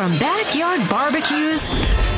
From backyard barbecues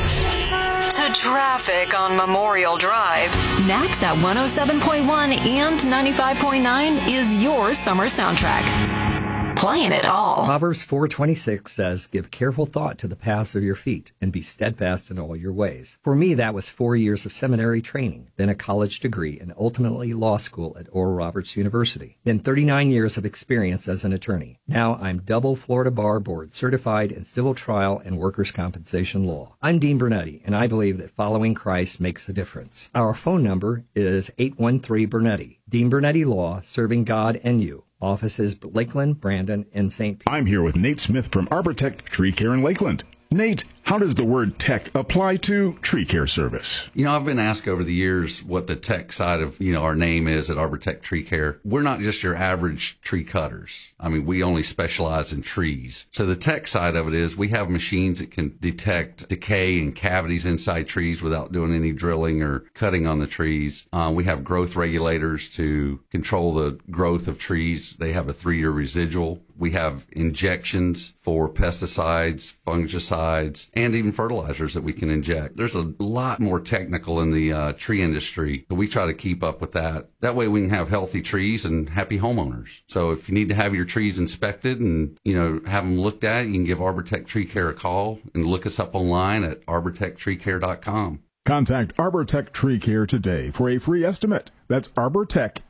to traffic on Memorial Drive, Max at 107.1 and 95.9 is your summer soundtrack. Playing it all. Proverbs 4:26 says, "Give careful thought to the paths of your feet, and be steadfast in all your ways." For me, that was 4 years of seminary training, then a college degree, and ultimately law school at Oral Roberts University. Then 39 years of experience as an attorney. Now I'm double Florida Bar Board certified in civil trial and workers' compensation law. I'm Dean Bernetti, and I believe that following Christ makes a difference. Our phone number is 813-BERNETTI. Dean Bernetti Law, serving God and you. Offices Lakeland, Brandon, and St. Pete. I'm here with Nate Smith from Arbortech Tree Care in Lakeland. Nate, how does the word tech apply to tree care service? You know, I've been asked over the years what the tech side of, our name is at Arbortech Tree Care. We're not just your average tree cutters. I mean, we only specialize in trees. So the tech side of it is we have machines that can detect decay and cavities inside trees without doing any drilling or cutting on the trees. We have growth regulators to control the growth of trees. They have a 3-year residual. We have injections for pesticides, fungicides, and even fertilizers that we can inject. There's a lot more technical in the tree industry, so we try to keep up with that. That way we can have healthy trees and happy homeowners. So if you need to have your trees inspected and, have them looked at, you can give Arbortech Tree Care a call and look us up online at arbortechtreecare.com. Contact Arbortech Tree Care today for a free estimate. That's Arbortech,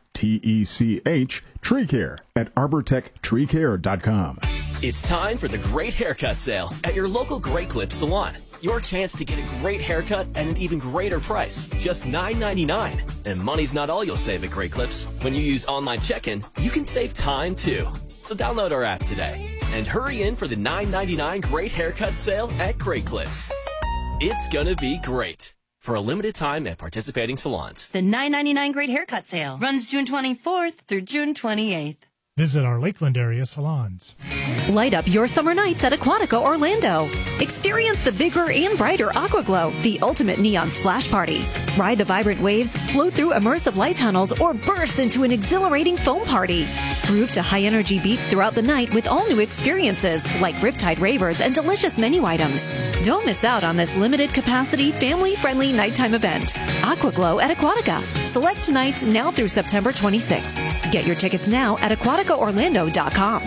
TECH, Tree Care at arbortechtreecare.com. It's time for the Great Haircut Sale at your local Great Clips salon. Your chance to get a great haircut at an even greater price, just $9.99. And money's not all you'll save at Great Clips. When you use online check-in, you can save time too. So download our app today and hurry in for the $9.99 Great Haircut Sale at Great Clips. It's gonna be great. For a limited time at participating salons. The $9.99 Great Haircut Sale runs June 24th through June 28th. Visit our Lakeland area salons. Light up your summer nights at Aquatica Orlando. Experience the bigger and brighter Aquaglow, the ultimate neon splash party. Ride the vibrant waves, float through immersive light tunnels, or burst into an exhilarating foam party. Groove to high-energy beats throughout the night with all new experiences like Riptide Ravers and delicious menu items. Don't miss out on this limited-capacity, family-friendly nighttime event. Aquaglow at Aquatica. Select nights now through September 26th. Get your tickets now at aquaticaorlando.com.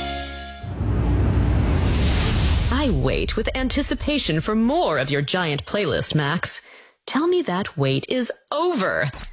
I wait with anticipation for more of your giant playlist, Max. Tell me that wait is over.